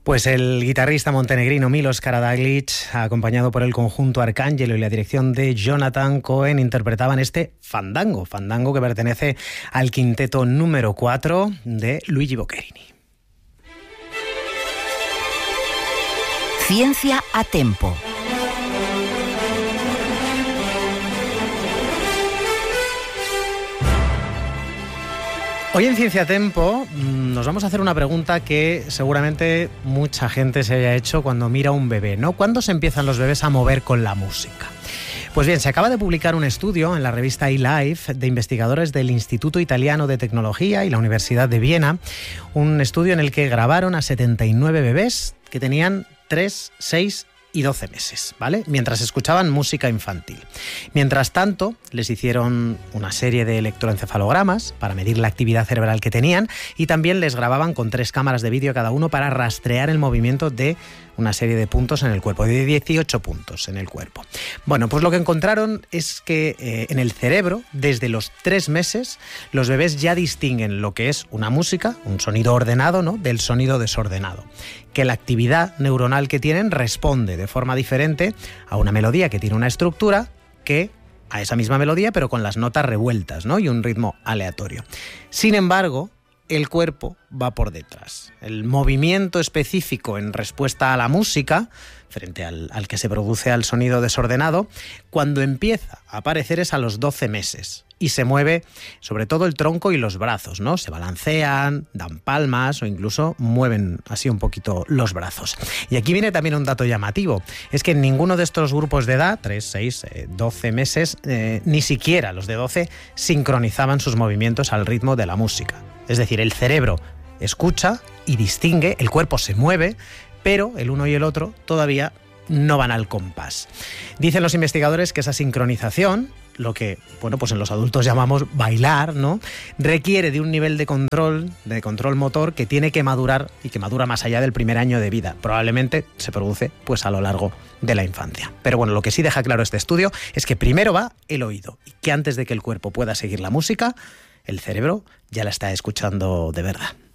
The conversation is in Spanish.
Pues el guitarrista montenegrino Milos Karađalić, acompañado por el conjunto Arcángelo y la dirección de Jonathan Cohen, interpretaban este Fandango que pertenece al quinteto número 4 de Luigi Boccherini. Ciencia a tempo. Hoy en Ciencia a Tempo nos vamos a hacer una pregunta que seguramente mucha gente se haya hecho cuando mira a un bebé, ¿no? ¿Cuándo se empiezan los bebés a mover con la música? Pues bien, se acaba de publicar un estudio en la revista eLife de investigadores del Instituto Italiano de Tecnología y la Universidad de Viena, un estudio en el que grabaron a 79 bebés que tenían 3, 6 y 12 meses, ¿vale? Mientras escuchaban música infantil. Mientras tanto, les hicieron una serie de electroencefalogramas para medir la actividad cerebral que tenían y también les grababan con 3 cámaras de vídeo cada uno para rastrear el movimiento de una serie de puntos en el cuerpo, de 18 puntos en el cuerpo. Bueno, pues lo que encontraron es que en el cerebro, desde los 3 meses, los bebés ya distinguen lo que es una música, un sonido ordenado, ¿no?, del sonido desordenado. Que la actividad neuronal que tienen responde de forma diferente a una melodía que tiene una estructura que a esa misma melodía, pero con las notas revueltas, ¿no?, y un ritmo aleatorio. Sin embargo, el cuerpo va por detrás. El movimiento específico en respuesta a la música, frente al que se produce al sonido desordenado, cuando empieza a aparecer es a los 12 meses y se mueve sobre todo el tronco y los brazos, ¿no? Se balancean, dan palmas o incluso mueven así un poquito los brazos. Y aquí viene también un dato llamativo, es que en ninguno de estos grupos de edad, 3, 6, 12 meses, ni siquiera los de 12 sincronizaban sus movimientos al ritmo de la música. Es decir, el cerebro escucha y distingue, el cuerpo se mueve, pero el uno y el otro todavía no van al compás. Dicen los investigadores que esa sincronización, lo que, bueno, pues en los adultos llamamos bailar, ¿no?, requiere de un nivel de control motor que tiene que madurar y que madura más allá del primer año de vida. Probablemente se produce pues a lo largo de la infancia. Pero bueno, lo que sí deja claro este estudio es que primero va el oído y que antes de que el cuerpo pueda seguir la música, el cerebro ya la está escuchando de verdad.